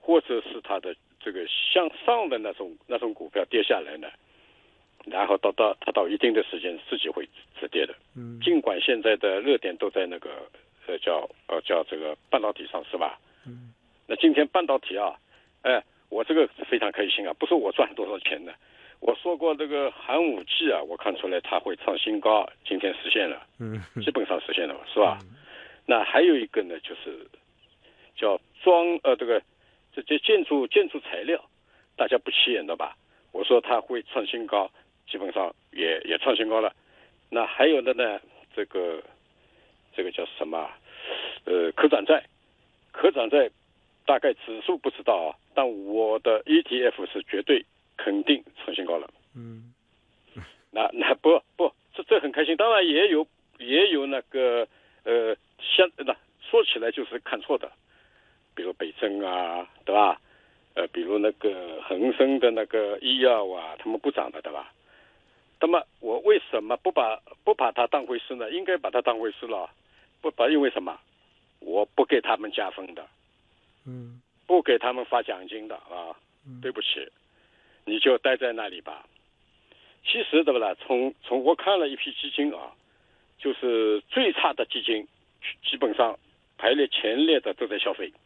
或者是它的这个向上的那种股票跌下来呢，然后它到一定的时间自己会止跌的。尽管现在的热点都在那个叫这个半导体上，是吧？那今天半导体啊，我这个非常开心啊，不是我赚多少钱的。我说过这个寒武纪啊，我看出来它会创新高，今天实现了，基本上实现了，是吧？那还有一个呢，就是叫这些建筑材料，大家不起眼的吧？我说它会创新高，基本上也创新高了。那还有的呢，这个叫什么？可转债大概指数不知道啊，但我的 ETF 是绝对肯定创新高了。那不，这很开心。当然也有那个说起来就是看错的，比如北证啊，对吧？比如那个恒生的那个医药啊，他们不涨的，对吧？那么我为什么不把它当回事呢？应该把它当回事了，因为什么？我不给他们加分的，不给他们发奖金的啊，对不起，你就待在那里吧。其实对不啦？从我看了一批基金啊，就是最差的基金，基本上排列前列的都在消费，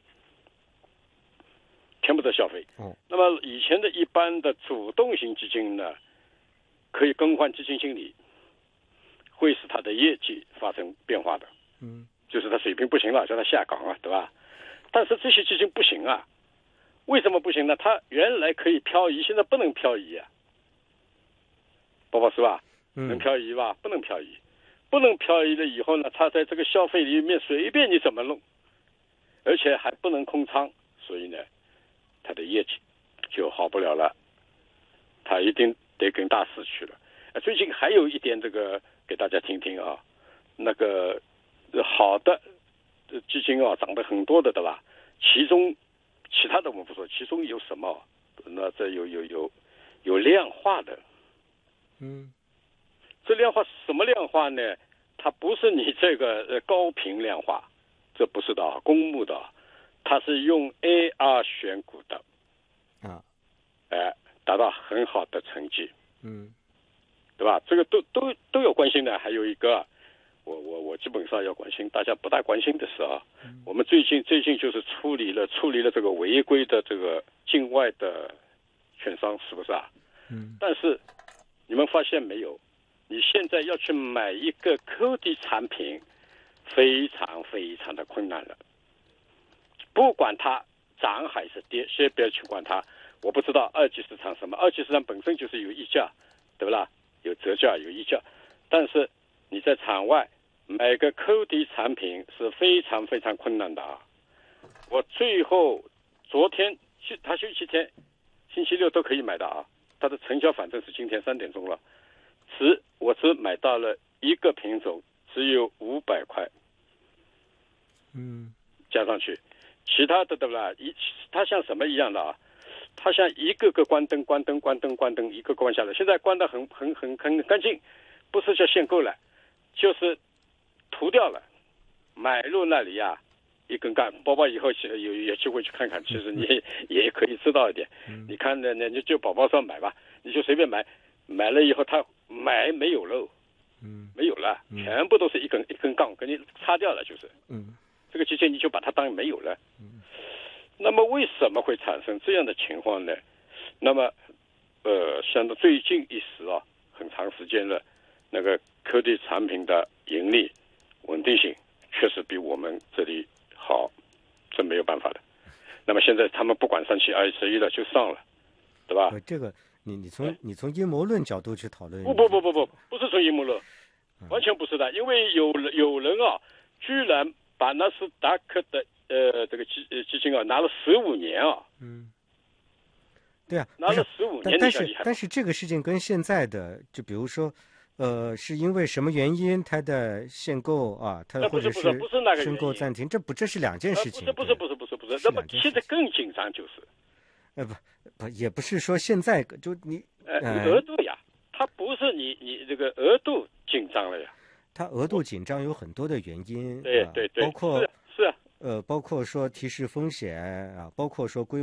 全部在消费。那么以前的一般的主动型基金呢，可以更换基金经理，会使它的业绩发生变化的。就是它水平不行了，叫它下岗啊，对吧？但是这些基金不行啊，为什么不行呢？它原来可以漂移，现在不能漂移啊。宝宝是吧？能漂移吧？不能漂移，不能漂移了以后呢，它在这个消费里面随便你怎么弄，而且还不能空仓，所以呢，它的业绩就好不了了，它一定得跟大势去了。最近还有一点这个给大家听听啊，那个好的基金啊，涨得很多的，对吧？其他的我们不说，其中有什么？那这有量化的。这量化什么量化呢？它不是你这个高频量化，这不是的啊，公募的，它是用 AR 选股的达到很好的成绩，对吧？这个都有关心的。还有一个，我基本上要关心大家不大关心的是啊，我们最近就是处理了这个违规的这个境外的券商，是不是啊？但是你们发现没有？你现在要去买一个 QD 产品，非常非常的困难了。不管它涨还是跌，先不要去管它。我不知道二级市场什么，二级市场本身就是有溢价，对不啦？有折价，有溢价。但是你在场外买个 QD 产品是非常非常困难的啊！我最后昨天他休息天，星期六都可以买的啊。它的成交反正是今天3点钟了，我只买到了一个品种，只有500块，加上去，其他的对不啦？它像什么一样的啊？它像一个个关灯，一个关下来，现在关得很干净，不是叫限购了，就是涂掉了。买入那里呀，一根杆，宝宝以后有机会去看看，其实你也可以知道一点。你看呢，你就宝宝上买吧，你就随便买，买了以后他买没有了，没有了，全部都是一根杠给你擦掉了，就是。这个基金你就把它当没有了。那么为什么会产生这样的情况呢？那么像最近一时啊，很长时间了，那个科技产品的盈利稳定性确实比我们这里好，这没有办法的。那么现在他们不管3期21了，就上了，对吧？ 这个你从阴谋论角度去讨论？ 不是从阴谋论，完全不是的。因为有人啊，居然把纳斯达克的这个基金啊拿了15年啊。 对啊， 拿了15年， 但是这个事情跟现在的，就比如说，是因为什么原因它的限购啊，它或者是申购暂停，这是两件事情。 不是。那么现在更紧张就是， 也不是说现在就你额度呀，它不是你这个额度紧张了呀， 它额度紧张有很多的原因， 对， 包括是包括说提示风险啊，包括说规